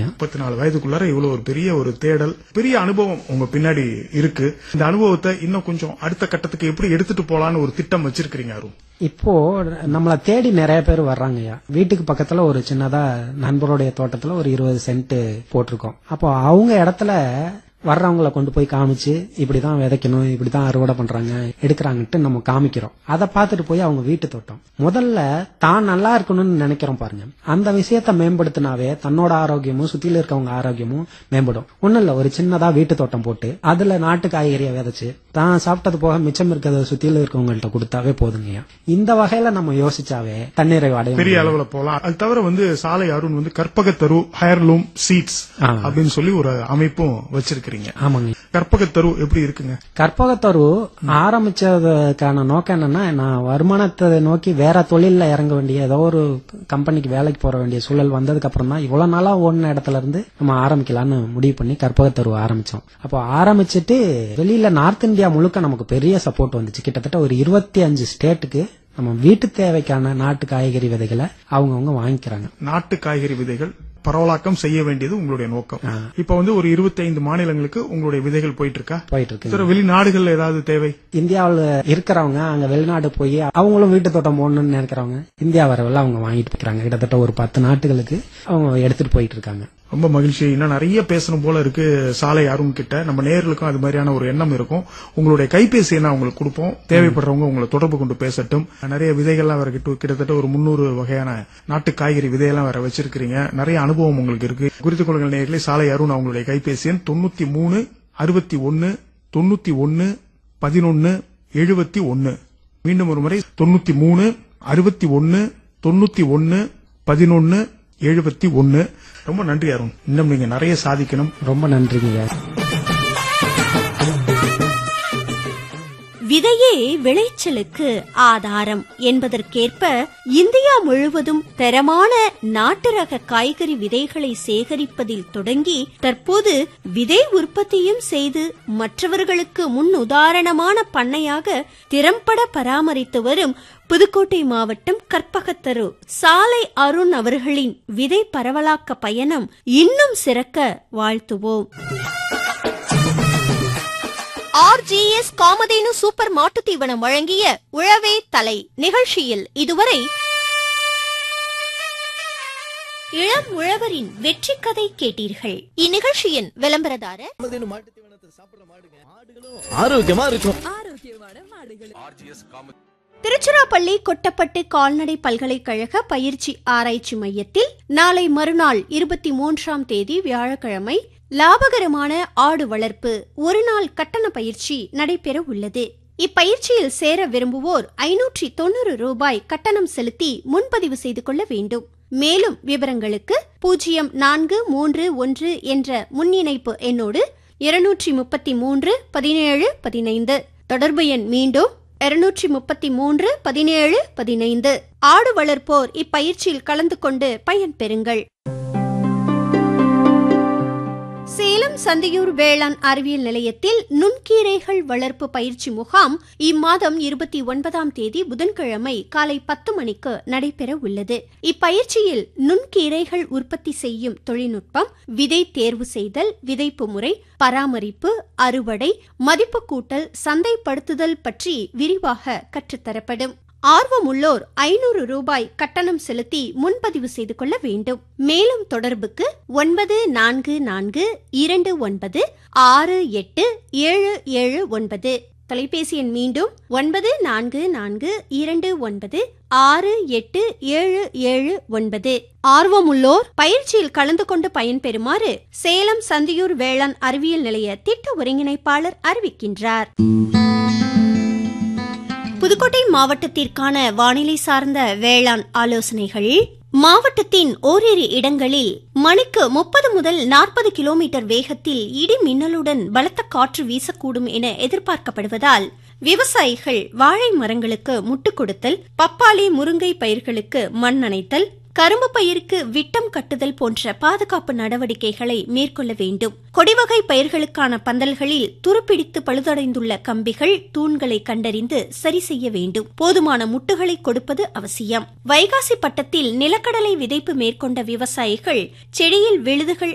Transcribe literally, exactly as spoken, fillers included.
முப்பத்தி நாலு வயதுக்குள்ளார இவ்வளவு ஒரு பெரிய ஒரு தேடல், பெரிய அனுபவம் உங்க பின்னாடி இருக்கு. இந்த அனுபவத்தை இன்னும் கொஞ்சம் அடுத்த கட்டத்துக்கு எப்படி எடுத்துட்டு போலான்னு ஒரு திட்டம் வச்சிருக்கீங்க அருண்? இப்போ நம்மள தேடி நிறைய பேர் வர்றாங்கய்யா. வீட்டுக்கு பக்கத்துல ஒரு சின்னதா நண்பருடைய தோட்டத்துல ஒரு இருபது சென்ட் போட்டிருக்கோம். அப்போ அவங்க இடத்துல வர்றவங்களை கொண்டு போய் காமிச்சு இப்படிதான் விதைக்கணும், இப்படிதான் அறுவடை பண்றாங்க, எடுக்கிறாங்கட்டு நம்ம காமிக்கிறோம். அதை பார்த்துட்டு போய் அவங்க வீட்டு தோட்டம் முதல்ல தான் நல்லா இருக்கணும்னு நினைக்கிறோம் பாருங்க. அந்த விஷயத்த மேம்படுத்தினாவே தன்னோட ஆரோக்கியமும் சுத்தில இருக்கவங்க ஆரோக்கியமும் மேம்படும். ஒண்ணும் இல்ல, ஒரு சின்னதா வீட்டு தோட்டம் போட்டு அதுல நாட்டு காய்கறியை விதைச்சு தான் சாப்பிட்டது போக மிச்சம் இருக்கிறத சுத்தில இருக்கவங்கள்ட்ட கொடுத்தாவே போதுங்கய்யா. இந்த வகையில நம்ம யோசிச்சாவே தன்னிறைவு அடைய பெரிய அளவுல போலாம். அது தவிர வந்து சாலை அருண் வந்து கற்பகத்தரு ஹேர்லூம் சீட்ஸ் அப்படின்னு சொல்லி ஒரு அமைப்பும் வச்சிருக்கீங்க. ஆமாங்க. கற்பகத்தரு எப்படி இருக்குங்க? கற்பகத்தரு ஆரம்பிச்சதுக்கான நோக்கம் என்னன்னா, நான் வருமானத்தை நோக்கி வேற தொழில இறங்க வேண்டிய ஏதோ ஒரு கம்பெனிக்கு வேலைக்கு போற வேண்டிய சூழல் வந்ததுக்கு அப்புறம் தான் இவ்வளவு நாளா ஒன்னு இடத்துல இருந்து நம்ம ஆரம்பிக்கலாம்னு முடிவு பண்ணி கற்பகத்தரு ஆரம்பிச்சோம். அப்போ ஆரம்பிச்சுட்டு வெளியில நார்த் இந்தியா முழுக்க நமக்கு பெரிய சப்போர்ட் வந்துச்சு. கிட்டத்தட்ட ஒரு இருபத்தி அஞ்சு ஸ்டேட்டுக்கு நம்ம வீட்டு தேவைக்கான நாட்டு காய்கறி விதைகளை அவங்கவுங்க வாங்கிக்கிறாங்க. நாட்டு காய்கறி விதைகள் பரவலாக்கம் செய்ய வேண்டியது உங்களுடைய நோக்கம். இப்ப வந்து ஒரு இருபத்தி ஐந்து மாநிலங்களுக்கு உங்களுடைய விதைகள் போயிட்டு இருக்கா? போயிட்டு இருக்கு. வெளிநாடுகள் ஏதாவது தேவை? இந்தியாவில் இருக்கிறவங்க அங்க வெளிநாடு போய் அவங்களும் வீட்டு தோட்டம் போடணும்னு நினைக்கிறவங்க இந்தியா வரவில்லை அவங்க வாங்கிட்டு போய்க்கிறாங்க. கிட்டத்தட்ட ஒரு பத்து நாட்டுகளுக்கு அவங்க எடுத்துட்டு போயிட்டு இருக்காங்க. ரொம்ப மகிழ்ச்சி. இன்னும் நிறைய பேசணும் போல இருக்கு சாலை அருண் கிட்ட. நம்ம நேயர்களுக்கும் அது மாதிரியான ஒரு எண்ணம் இருக்கும். உங்களுடைய கைபேசி என்ன அவங்களுக்கு கொடுப்போம், தேவைப்படுறவங்க உங்களை தொடர்பு கொண்டு பேசட்டும். நிறைய விதைகள்லாம் வேற கிட்டத்தட்ட ஒரு முன்னூறு வகையான நாட்டு காய்கறி விதையெல்லாம் வேற வச்சிருக்கீங்க. நிறைய அனுபவம் உங்களுக்கு இருக்கு. குறித்துக் கொள்ளுங்கள் நேயர்களே, சாலை அருண் அவங்களுடைய கைபேசி எண் தொண்ணூத்தி மூணு அறுபத்தி ஒன்னு தொண்ணூத்தி ஒன்னு பதினொன்னு எழுபத்தி ஒன்னு. மீண்டும் ஒரு முறை தொண்ணூத்தி மூணு அறுபத்தி ஒன்னு தொண்ணூத்தி ஒன்னு பதினொன்னு எழுபத்தி ஒன்னு. ரொம்ப நன்றி அருண். இன்னும் நீங்க நிறைய சாதிக்கணும். ரொம்ப நன்றிங்க. விதையே விளைச்சலுக்கு ஆதாரம் என்பதற்கேற்ப இந்தியா முழுவதும் தரமான நாட்டு ரக காய்கறி விதைகளை சேகரிப்பதில் தொடங்கி தற்போது விதை உற்பத்தியும் செய்து மற்றவர்களுக்கு முன் உதாரணமான பண்ணையாக திறம்பட பராமரித்து வரும் புதுக்கோட்டை மாவட்டம் கற்பகத்தரு சாலை அருண் அவர்களின் விதை பரவலாக்க பயணம் இன்னும் சிறக்க வாழ்த்துவோம். ஆர்ஜிஎஸ் காமதேனு சூப்பர் மாட்டு தீவனம் வழங்கிய உழவே தலை நிகழ்ச்சியில் இதுவரை இளம் உழவரின் வெற்றி கதை கேட்டீர்கள். இந்நிகழ்ச்சியின் விளம்பரதாரர் திருச்சிராப்பள்ளி கொட்டப்பட்டு கால்நடை பல்கலைக்கழக பயிற்சி ஆராய்ச்சி மையத்தில் நாளை மறுநாள் இருபத்தி மூன்றாம் தேதி வியாழக்கிழமை லாபகரமான ஆடு வளர்ப்பு ஒரு நாள் கட்டண பயிற்சி நடைபெற உள்ளது. இப்பயிற்சியில் சேர விரும்புவோர் ஐநூற்றி தொண்ணூறு ரூபாய் கட்டணம் செலுத்தி முன்பதிவு செய்து கொள்ள வேண்டும். மேலும் விவரங்களுக்கு பூஜ்ஜியம் நான்கு மூன்று ஒன்று என்ற முன்னிணைப்பு எண்ணோடு இருநூற்றி முப்பத்தி மூன்று பதினேழு பதினைந்து தொடர்பு எண் மீண்டும் இருநூற்றி முப்பத்தி மூன்று பதினேழு பதினைந்து. ஆடு வளர்ப்போர் இப்பயிற்சியில் கலந்து கொண்டு பயன்பெறுங்கள். சேலம் சந்தியூர் வேளாண் அறிவியல் நிலையத்தில் நுண்கீரைகள் வளர்ப்பு பயிற்சி முகாம் இம்மாதம் இருபத்தி ஒன்பதாம் தேதி புதன்கிழமை காலை பத்து மணிக்கு நடைபெற உள்ளது. இப்பயிற்சியில் நுண்கீரைகள் உற்பத்தி செய்யும் தொழில்நுட்பம், விதை தேர்வு செய்தல், விதைப்பு முறை, பராமரிப்பு, அறுவடை, மதிப்பு கூட்டல், சந்தைப்படுத்துதல் பற்றி விரிவாக கற்றுத்தரப்படும். ஆர்வமுள்ளோர் ஐநூறு ரூபாய் கட்டணம் செலுத்தி முன்பதிவு செய்து கொள்ள வேண்டும். மேலும் தொடர்புக்கு ஒன்பது நான்கு நான்கு இரண்டு ஒன்பது ஆறு எட்டு ஏழு ஏழு ஒன்பது. தொலைபேசி எண் மீண்டும் ஒன்பது நான்கு நான்கு இரண்டு ஒன்பது ஆறு எட்டு ஏழு ஏழு ஒன்பது. ஆர்வமுள்ளோர் பயிற்சியில் கலந்து கொண்டு பயன்பெறுமாறு சேலம் சந்தியூர் வேளாண் அறிவியல் நிலைய திட்ட ஒருங்கிணைப்பாளர் அறிவிக்கின்றார். புதுக்கோட்டை மாவட்டத்திற்கான வானிலை சார்ந்த வேளாண் ஆலோசனைகள். மாவட்டத்தின் ஓரிரு இடங்களில் மணிக்கு முப்பது முதல் நாற்பது கிலோமீட்டர் வேகத்தில் இடி மின்னலுடன் பலத்த காற்று வீசக்கூடும் என எதிர்பார்க்கப்படுவதால் விவசாயிகள் வாழை மரங்களுக்கு முட்டுக் கொடுத்தல், பப்பாளி முருங்கை பயிர்களுக்கு மண் அணைத்தல், கரும்பு பயிருக்கு விட்டம் கட்டுதல் போன்ற பாதுகாப்பு நடவடிக்கைகளை மேற்கொள்ள வேண்டும். கொடிவகை பயிர்களுக்கான பந்தல்களில் துருப்பிடித்து பழுதடைந்துள்ள கம்பிகள், தூண்களை கண்டறிந்து சரி செய்ய வேண்டும். போதுமான முட்டுகளை கொடுப்பது அவசியம். வைகாசி பட்டத்தில் நிலக்கடலை விதைப்பு மேற்கொண்ட விவசாயிகள் செடியில் விழுதுகள்